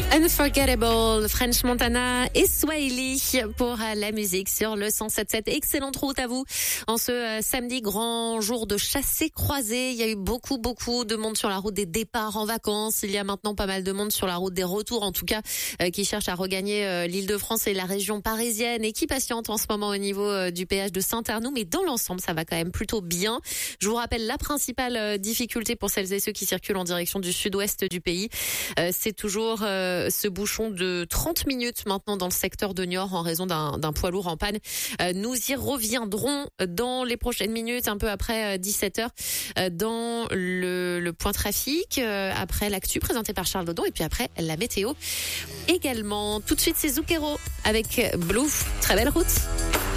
Unforgettable, French Montana et Swahili pour la musique sur le 107.7. Excellente route à vous. En ce samedi, grand jour de chassé-croisé. Il y a eu beaucoup de monde sur la route des départs en vacances. Il y a maintenant pas mal de monde sur la route des retours, en tout cas, qui cherche à regagner l'Île-de-France et la région parisienne et qui patiente en ce moment au niveau du péage de Saint-Arnoux. Mais dans l'ensemble, ça va quand même plutôt bien. Je vous rappelle la principale difficulté pour celles et ceux qui circulent en direction du sud-ouest du pays. C'est toujours ce bouchon de 30 minutes maintenant dans le secteur de Niort en raison d'un poids lourd en panne. Nous y reviendrons dans les prochaines minutes, un peu après 17h, dans le point trafic, après l'actu présenté par Charles Dodon et puis après la météo également. Tout de suite, c'est Zucchero avec Blue. Très belle route.